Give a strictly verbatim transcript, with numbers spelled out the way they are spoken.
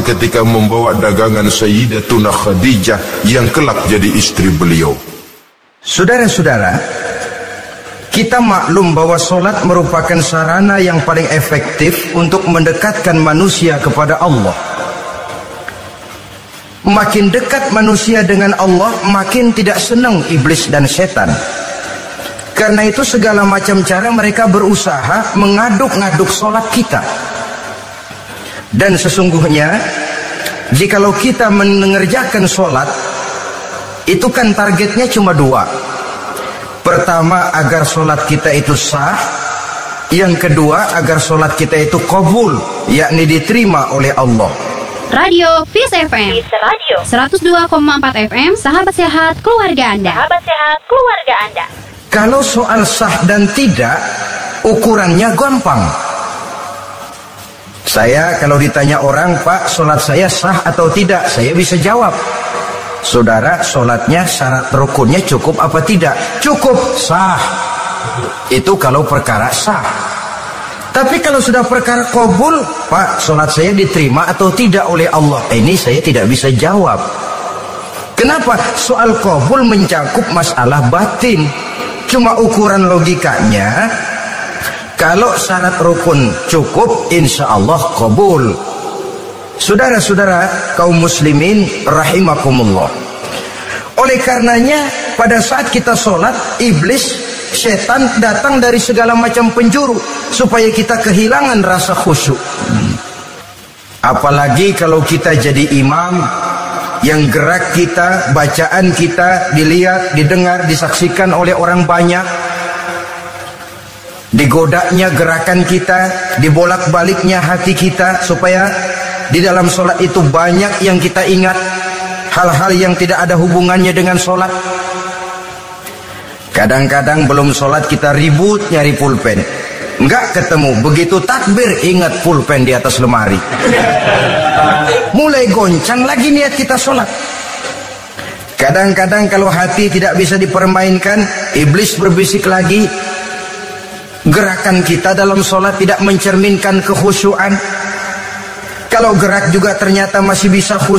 ketika membawa dagangan Sayyidatuna Khadijah yang kelak jadi istri beliau. Saudara-saudara, kita maklum bahwa solat merupakan sarana yang paling efektif untuk mendekatkan manusia kepada Allah. Makin dekat manusia dengan Allah, makin tidak senang iblis dan setan. Karena itu segala macam cara mereka berusaha mengaduk-ngaduk solat kita. Dan sesungguhnya, jikalau kita mengerjakan solat, itu kan targetnya cuma dua. Pertama, agar solat kita itu sah. Yang kedua, agar solat kita itu qabul, yakni diterima oleh Allah. Radio Peace F M Radio seratus dua koma empat F M, sahabat sehat keluarga Anda. Sahabat sehat keluarga Anda. Kalau soal sah dan tidak, ukurannya gampang. Saya kalau ditanya orang, Pak, solat saya sah atau tidak, saya bisa jawab. Saudara, solatnya syarat rukunnya cukup apa tidak? Cukup, sah. Itu kalau perkara sah. Tapi kalau sudah perkara qabul, Pak, solat saya diterima atau tidak oleh Allah? Ini saya tidak bisa jawab. Kenapa? Soal qabul mencakup masalah batin. Cuma ukuran logikanya, kalau syarat rukun cukup, insya Allah qabul. Saudara-saudara kaum muslimin rahimakumullah. Oleh karenanya, pada saat kita solat, iblis, setan datang dari segala macam penjuru supaya kita kehilangan rasa khusyuk. Apalagi kalau kita jadi imam yang gerak kita, bacaan kita dilihat, didengar, disaksikan oleh orang banyak. Digodanya gerakan kita, dibolak-baliknya hati kita, supaya di dalam solat itu banyak yang kita ingat, hal-hal yang tidak ada hubungannya dengan solat. Kadang-kadang belum sholat kita ribut nyari pulpen, enggak ketemu, begitu takbir ingat pulpen di atas lemari. Mulai goncang lagi niat kita sholat. Kadang-kadang kalau hati tidak bisa dipermainkan, iblis berbisik lagi. Gerakan kita dalam sholat tidak mencerminkan kekhusyuan. Kalau gerak juga ternyata masih bisa khusyuk,